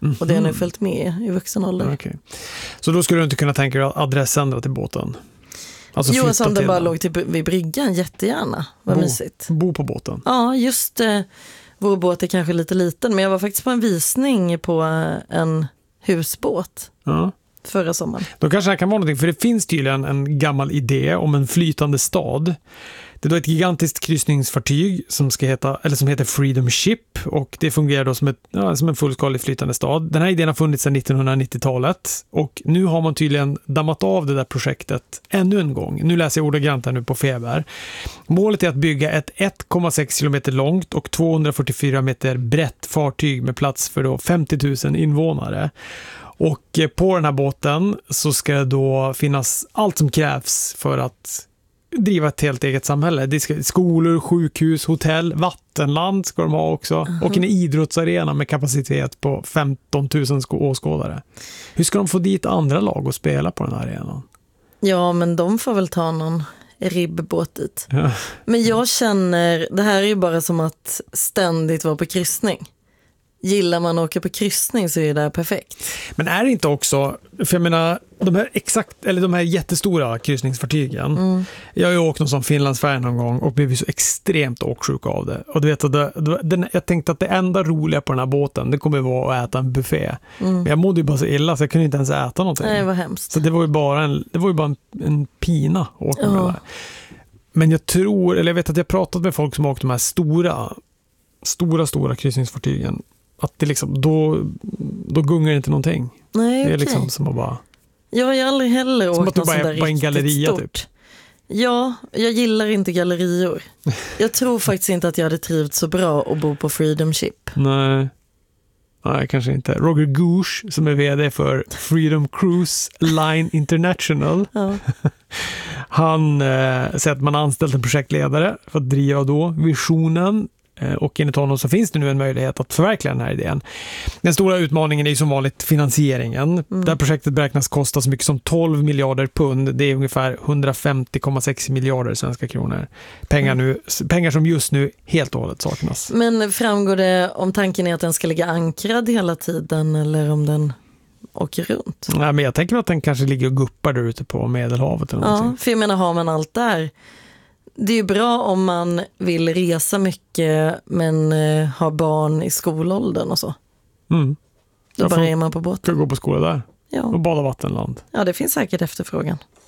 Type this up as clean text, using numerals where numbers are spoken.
Och det har nu följt med i vuxen ålder. Okay. Så då skulle du inte kunna tänka dig att adressändra till båten? Alltså jo, som den bara låg vid bryggan, jättegärna. Vad mysigt. Bo på båten? Ja, just vår båt är kanske lite liten, men jag var faktiskt på en visning på en husbåt förra sommaren. Då kanske det kan vara någonting, för det finns tydligen en gammal idé om en flytande stad. Det är då ett gigantiskt kryssningsfartyg som heter Freedom Ship, och det fungerar då som en fullskalig flytande stad. Den här idén har funnits sedan 1990-talet och nu har man tydligen dammat av det där projektet ännu en gång. Nu läser jag ordagrant här nu på Feber. Målet är att bygga ett 1,6 kilometer långt och 244 meter brett fartyg med plats för då 50 000 invånare. Och på den här båten så ska det då finnas allt som krävs för att driva ett helt eget samhälle. Det ska skolor, sjukhus, hotell, vattenland ska de ha också. Och en idrottsarena med kapacitet på 15 000 åskådare. Hur ska de få dit andra lag att spela på den här arenan? Ja, men de får väl ta någon ribbåt dit. Ja. Men jag känner, det här är ju bara som att ständigt vara på kryssning. Gillar man att åka på kryssning så är det perfekt. Men är det inte också, för jag menar, de här jättestora kryssningsfartygen. Jag har ju åkt någon som Finlandsfärja någon gång och blivit så extremt åksjuk av det. Och du vet, jag tänkte att det enda roliga på den här båten, det kommer vara att äta en buffé. Men jag mådde ju bara så illa så jag kunde inte ens äta någonting. Nej, det var hemskt. Så det var ju bara en pina att åka med det där. Men jag vet att jag pratat med folk som har åkt de här stora kryssningsfartygen. Att det liksom, då gungar det inte någonting. Nej, det är liksom som att bara... Jag har aldrig heller åkt något sånt där riktigt en galleria, stort. typ. Ja, jag gillar inte gallerior. Jag tror faktiskt inte att jag hade trivts så bra att bo på Freedom Ship. Nej, kanske inte. Roger Gooch, som är vd för Freedom Cruise Line International. Han säger att man har anställt en projektledare för att driva då visionen. Och enligt honom så finns det nu en möjlighet att förverkliga den här idén. Den stora utmaningen är ju som vanligt finansieringen. Där projektet beräknas kosta så mycket som 12 miljarder pund. Det är ungefär 150,6 miljarder svenska kronor. Pengar som just nu helt och hållet saknas. Men framgår det om tanken är att den ska ligga ankrad hela tiden eller om den åker runt? Nej, men jag tänker att den kanske ligger och guppar där ute på Medelhavet eller någonting. Ja, för jag menar, har man allt där. Det är ju bra om man vill resa mycket men har barn i skolåldern och så. Då bara är man på båten. Ska gå på skola där och bada vattenland. Ja, det finns säkert efterfrågan.